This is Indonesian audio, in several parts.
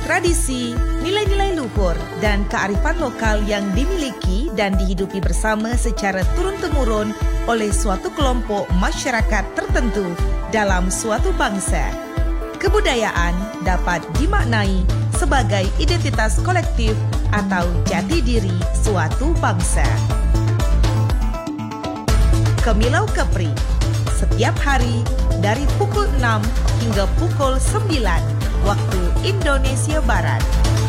tradisi, nilai-nilai luhur, dan kearifan lokal yang dimiliki dan dihidupi bersama secara turun-temurun oleh suatu kelompok masyarakat tertentu dalam suatu bangsa. Kebudayaan dapat dimaknai sebagai identitas kolektif atau jati diri suatu bangsa. Kemilau Kepri, setiap hari dari pukul 6 hingga pukul 9 waktu Indonesia Barat.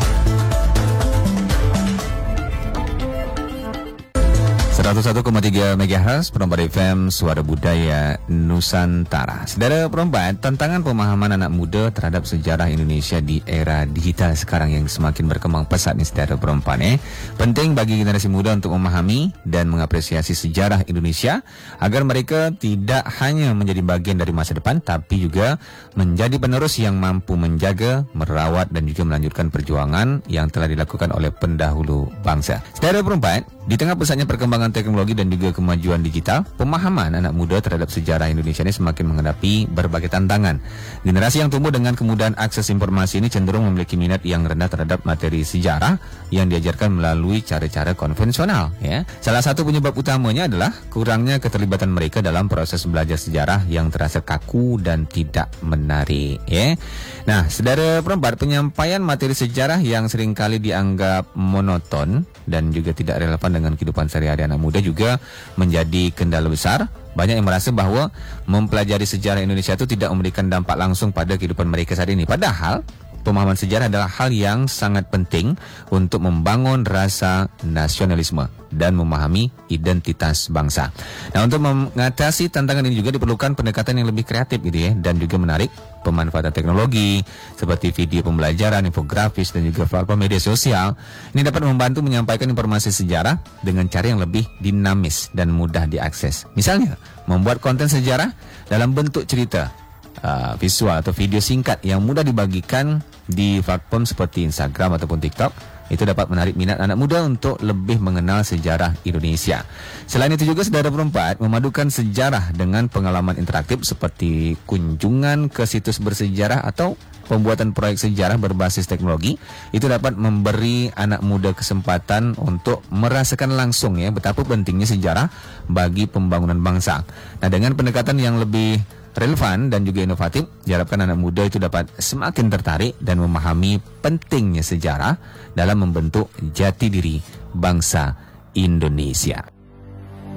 101,3 MHz Perempat FM Suara Budaya Nusantara. Saudara perempat, tantangan pemahaman anak muda terhadap sejarah Indonesia di era digital sekarang yang semakin berkembang pesat nih saudara perempat. Penting bagi generasi muda untuk memahami dan mengapresiasi sejarah Indonesia agar mereka tidak hanya menjadi bagian dari masa depan tapi juga menjadi penerus yang mampu menjaga, merawat dan juga melanjutkan perjuangan yang telah dilakukan oleh pendahulu bangsa. Saudara perempat, di tengah pesatnya perkembangan teknologi dan juga kemajuan digital, pemahaman anak muda terhadap sejarah Indonesia ini semakin menghadapi berbagai tantangan. Generasi yang tumbuh dengan kemudahan akses informasi ini cenderung memiliki minat yang rendah terhadap materi sejarah yang diajarkan melalui cara-cara konvensional. Ya. Salah satu penyebab utamanya adalah kurangnya keterlibatan mereka dalam proses belajar sejarah yang terasa kaku dan tidak menarik. Ya. Nah, saudara perempat, penyampaian materi sejarah yang seringkali dianggap monoton dan juga tidak relevan dengan kehidupan sehari-hari anak muda juga menjadi kendala besar. Banyak yang merasa bahwa mempelajari sejarah Indonesia itu tidak memberikan dampak langsung pada kehidupan mereka saat ini. Padahal pemahaman sejarah adalah hal yang sangat penting untuk membangun rasa nasionalisme dan memahami identitas bangsa. Nah, untuk mengatasi tantangan ini juga diperlukan pendekatan yang lebih kreatif gitu ya, dan juga menarik. Pemanfaatan teknologi seperti video pembelajaran, infografis dan juga platform media sosial ini dapat membantu menyampaikan informasi sejarah dengan cara yang lebih dinamis dan mudah diakses. Misalnya, membuat konten sejarah dalam bentuk cerita visual atau video singkat yang mudah dibagikan di platform seperti Instagram ataupun TikTok. Itu dapat menarik minat anak muda untuk lebih mengenal sejarah Indonesia. Selain itu juga saudara perempat, memadukan sejarah dengan pengalaman interaktif seperti kunjungan ke situs bersejarah atau pembuatan proyek sejarah berbasis teknologi itu dapat memberi anak muda kesempatan untuk merasakan langsung ya betapa pentingnya sejarah bagi pembangunan bangsa. Nah, dengan pendekatan yang lebih relevan dan juga inovatif, diharapkan anak muda itu dapat semakin tertarik dan memahami pentingnya sejarah dalam membentuk jati diri bangsa Indonesia.